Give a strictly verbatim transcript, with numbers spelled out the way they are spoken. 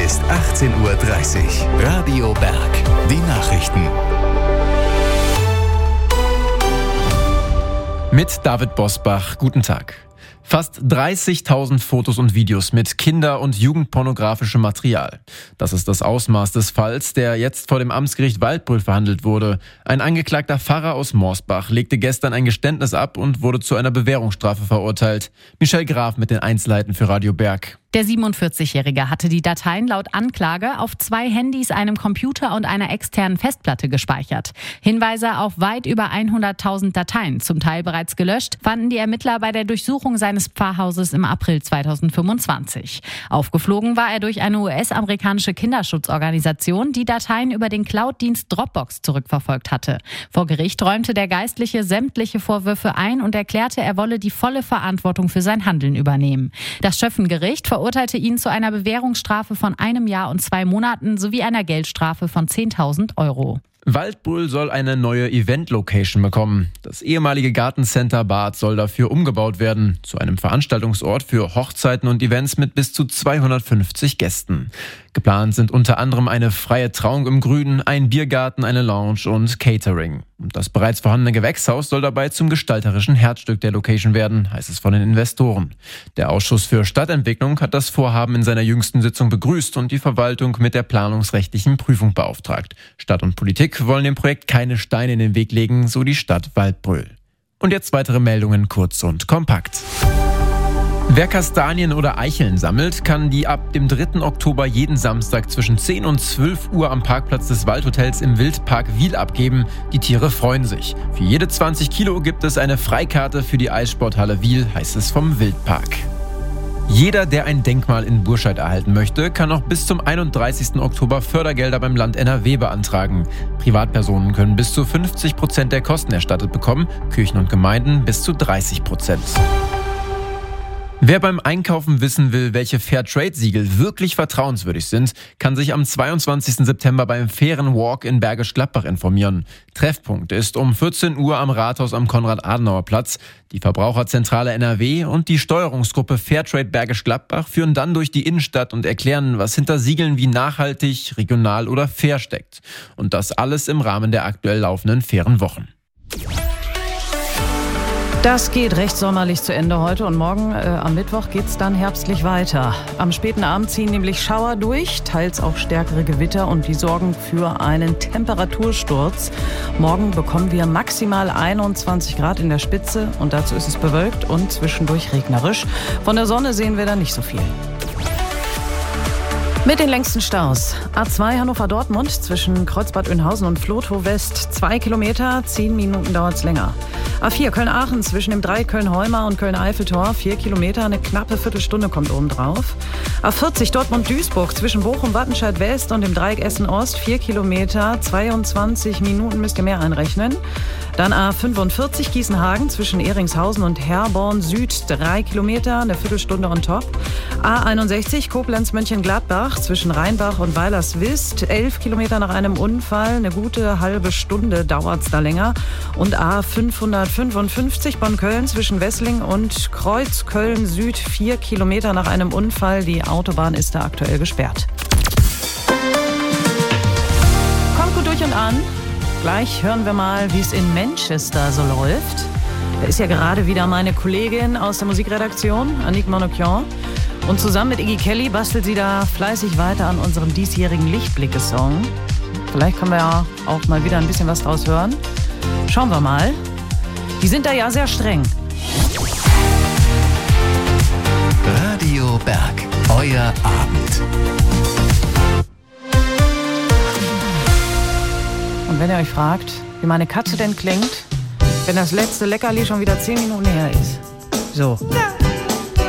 ist achtzehn Uhr dreißig. Radio Berg. Die Nachrichten. Mit David Bosbach. Guten Tag. Fast dreißigtausend Fotos und Videos mit kinder- und jugendpornografischem Material. Das ist das Ausmaß des Falls, der jetzt vor dem Amtsgericht Waldbröl verhandelt wurde. Ein angeklagter Pfarrer aus Morsbach legte gestern ein Geständnis ab und wurde zu einer Bewährungsstrafe verurteilt. Michelle Graf mit den Einzelheiten für Radio Berg. Der siebenundvierzigjährige hatte die Dateien laut Anklage auf zwei Handys, einem Computer und einer externen Festplatte gespeichert. Hinweise auf weit über hunderttausend Dateien, zum Teil bereits gelöscht, fanden die Ermittler bei der Durchsuchung seines Pfarrhauses im April zweitausendfünfundzwanzig. Aufgeflogen war er durch eine U S-amerikanische Kinderschutzorganisation, die Dateien über den Cloud-Dienst Dropbox zurückverfolgt hatte. Vor Gericht räumte der Geistliche sämtliche Vorwürfe ein und erklärte, er wolle die volle Verantwortung für sein Handeln übernehmen. Das Schöffengericht verurteilte ihn zu einer Bewährungsstrafe von einem Jahr und zwei Monaten sowie einer Geldstrafe von zehntausend Euro. Waldbröl soll eine neue Event-Location bekommen. Das ehemalige Gartencenter Bad soll dafür umgebaut werden, zu einem Veranstaltungsort für Hochzeiten und Events mit bis zu zweihundertfünfzig Gästen. Geplant sind unter anderem eine freie Trauung im Grünen, ein Biergarten, eine Lounge und Catering. Und das bereits vorhandene Gewächshaus soll dabei zum gestalterischen Herzstück der Location werden, heißt es von den Investoren. Der Ausschuss für Stadtentwicklung hat das Vorhaben in seiner jüngsten Sitzung begrüßt und die Verwaltung mit der planungsrechtlichen Prüfung beauftragt. Stadt und Politik wollen dem Projekt keine Steine in den Weg legen, so die Stadt Waldbröl. Und jetzt weitere Meldungen kurz und kompakt. Wer Kastanien oder Eicheln sammelt, kann die ab dem dritten Oktober jeden Samstag zwischen zehn und zwölf Uhr am Parkplatz des Waldhotels im Wildpark Wil abgeben. Die Tiere freuen sich. Für jede zwanzig Kilo gibt es eine Freikarte für die Eissporthalle Wil, heißt es vom Wildpark. Jeder, der ein Denkmal in Burscheid erhalten möchte, kann noch bis zum einunddreißigsten Oktober Fördergelder beim Land N R W beantragen. Privatpersonen können bis zu fünfzig Prozent der Kosten erstattet bekommen, Kirchen und Gemeinden bis zu dreißig Prozent. Wer beim Einkaufen wissen will, welche Fairtrade-Siegel wirklich vertrauenswürdig sind, kann sich am zweiundzwanzigsten September beim Fairen Walk in Bergisch Gladbach informieren. Treffpunkt ist um vierzehn Uhr am Rathaus am Konrad-Adenauer-Platz. Die Verbraucherzentrale N R W und die Steuerungsgruppe Fairtrade Bergisch Gladbach führen dann durch die Innenstadt und erklären, was hinter Siegeln wie nachhaltig, regional oder fair steckt. Und das alles im Rahmen der aktuell laufenden Fairen Wochen. Das geht recht sommerlich zu Ende heute und morgen äh, am Mittwoch geht's dann herbstlich weiter. Am späten Abend ziehen nämlich Schauer durch, teils auch stärkere Gewitter und die sorgen für einen Temperatursturz. Morgen bekommen wir maximal einundzwanzig Grad in der Spitze und dazu ist es bewölkt und zwischendurch regnerisch. Von der Sonne sehen wir da nicht so viel. Mit den längsten Staus. A zwei Hannover-Dortmund zwischen Kreuzbad Oeynhausen und Vlotho West. Zwei Kilometer, zehn Minuten dauert's länger. A vier Köln-Aachen zwischen dem Dreieck Köln-Heumar und Köln-Eiffeltor. Vier Kilometer, eine knappe Viertelstunde kommt oben drauf. A vierzig Dortmund-Duisburg zwischen Bochum-Wattenscheid West und dem Dreieck Essen-Ost. Vier Kilometer, zweiundzwanzig Minuten müsst ihr mehr einrechnen. Dann A fünfundvierzig Gießenhagen zwischen Ehringshausen und Herborn Süd. Drei Kilometer, eine Viertelstunde on top. A einundsechzig Koblenz-Mönchengladbach zwischen Rheinbach und Weilerswist. Elf Kilometer nach einem Unfall, eine gute halbe Stunde dauert's da länger. Und A fünfhundertfünfundfünfzig Bonn-Köln zwischen Wessling und Kreuzköln Süd. Vier Kilometer nach einem Unfall. Die Autobahn ist da aktuell gesperrt. Kommt gut durch und an. Gleich hören wir mal, wie es in Manchester so läuft. Da ist ja gerade wieder meine Kollegin aus der Musikredaktion, Annick Monocchian. Und zusammen mit Iggy Kelly bastelt sie da fleißig weiter an unserem diesjährigen Lichtblicke-Song. Vielleicht können wir ja auch mal wieder ein bisschen was draus hören. Schauen wir mal. Die sind da ja sehr streng. Radio Berg, euer Abend. Und wenn ihr euch fragt, wie meine Katze denn klingt, wenn das letzte Leckerli schon wieder zehn Minuten her ist. So. Ja.